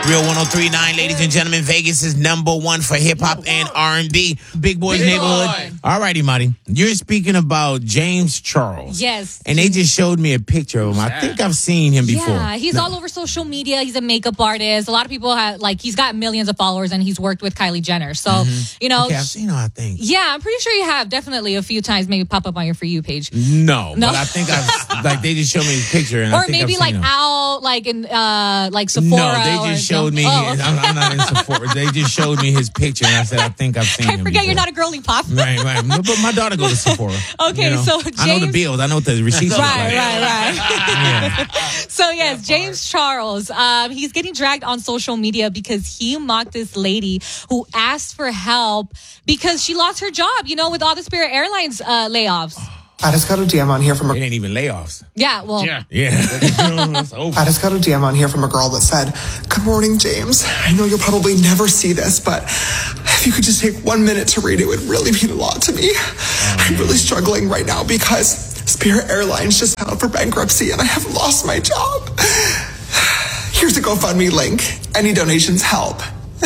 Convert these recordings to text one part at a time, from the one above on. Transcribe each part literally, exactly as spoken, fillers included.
Real one oh three point nine, ladies and gentlemen. Vegas is number one for hip-hop and R and B. Big Boy's Big Neighborhood. Boy. All righty, Marty. You're speaking about James Charles. Yes. And they just showed me a picture of him. I think I've seen him before. Yeah, he's No. all over social media. He's a makeup artist. A lot of people have, like, he's got millions of followers, and he's worked with Kylie Jenner. So, Mm-hmm. you know. Okay, I've seen him, I think. Yeah, I'm pretty sure you have. Definitely a few times, maybe pop up on your For You page. No, No. but I think I've, like, they just showed me his picture. And I Or think maybe I've like seen him. out, like in, uh, like Sephora. No, they just or, showed me. Oh, his, okay. I'm, I'm not in Sephora. They just showed me his picture, and I said, I think I've seen I him forget before. you're not a girly pop. Right, right. No, but my daughter goes to Sephora. Okay, you know? so I know the James- bills. I know what the receipts look Right, like. right, right. Yeah. So yes, James Charles, um, he's getting dragged on social media because he mocked this lady who asked for help because she lost her job, you know, with all the Spirit Airlines uh, layoffs. I just got a D M on here from a It ain't even layoffs. Yeah, well, Yeah. Yeah. It's over. I just got a D M on here from a girl that said, "Good morning, James. I know you'll probably never see this, but if you could just take one minute to read it, it would really mean a lot to me. I'm really struggling right now because Spirit Airlines just filed for bankruptcy and I have lost my job. Here's a GoFundMe link. Any donations help."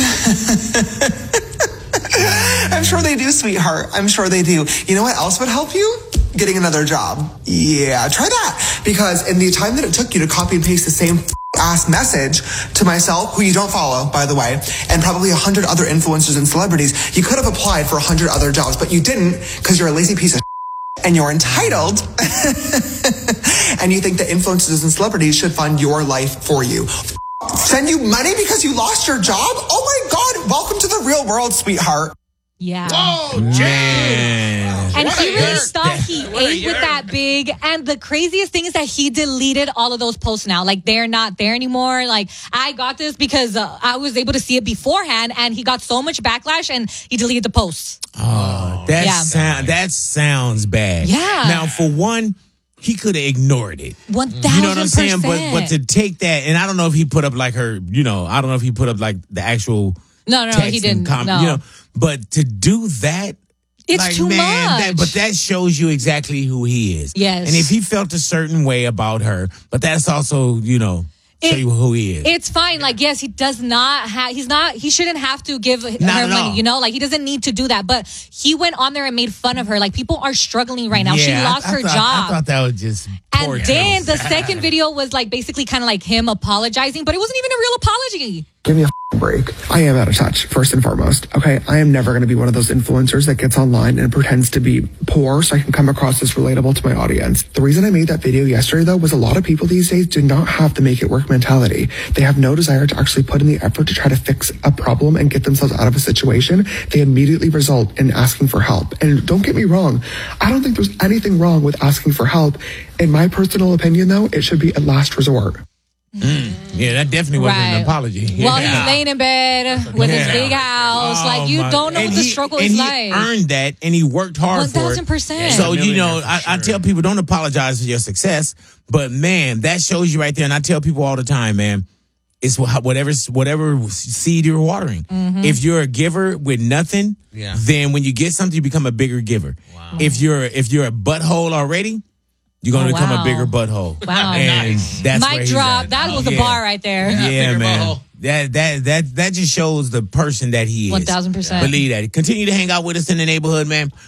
I'm sure they do, sweetheart. I'm sure they do. You know what else would help you? Getting another job. Yeah, try that. Because in the time that it took you to copy and paste the same ass message to myself, who you don't follow, by the way, and probably a hundred other influencers and celebrities, you could have applied for a hundred other jobs, but you didn't because you're a lazy piece of and you're entitled and you think that influencers and celebrities should fund your life for you. Send you money because you lost your job? Oh my God, welcome to the real world, sweetheart. yeah. Whoa, Man. And What he a really yerk. thought he What a ate with yerk. that big. And the craziest thing is that he deleted all of those posts now. Like, they're not there anymore. Like, I got this because uh, I was able to see it beforehand, and he got so much backlash, and he deleted the posts. Oh, that, Yeah. sound, that sounds bad. Yeah. Now, for one, he could have ignored it. One thousand You know what I'm saying? But but to take that, and I don't know if he put up like her, you know, I don't know if he put up like the actual No, no, no, text he and didn't. com- No. You know, but to do that, It's like, too man, much. That, but that shows you exactly who he is. Yes. And if he felt a certain way about her, but that's also, you know, show It- you who he is. It's fine. Like, yes, he does not have, he's not, he shouldn't have to give her at money, all. you know? Like, he doesn't need to do that. But he went on there and made fun of her. Like, people are struggling right now. she Yeah, I- lost I her thought- job. I thought that was just poor and then James. the second video was like basically kind of like him apologizing, but it wasn't even a real apology. Give me a f***ing break. I am out of touch, first and foremost. Okay, I am never going to be one of those influencers that gets online and pretends to be poor so I can come across as relatable to my audience. The reason I made that video yesterday, though, was a lot of people these days do not have the make it work mentality. They have no desire to actually put in the effort to try to fix a problem and get themselves out of a situation. They immediately result in asking for help. And don't get me wrong, I don't think there's anything wrong with asking for help. In my personal opinion, though, it should be a last resort. Yeah, that definitely wasn't Right. an apology. Well, Yeah. he's laying in bed with his Yeah. big house. Oh, like, you my- don't know and what the he- struggle and is he like. earned that, and he worked hard for it. one thousand percent. So, you know, millionaire I, for I sure. tell people, don't apologize for your success. But, man, that shows you right there. And I tell people all the time, man, it's wha- whatever, whatever seed you're watering. Mm-hmm. If you're a giver with nothing, Yeah. then when you get something, you become a bigger giver. Wow. If you're if you're a butthole already, you're going to Oh, become wow. a bigger butthole. Wow. And Nice. that's where Mic he's drop. at. That was a Yeah. bar right there. Yeah, bigger man. butthole. That that that that just shows the person that he is. one thousand percent. Believe that. Continue to hang out with us in the neighborhood, man.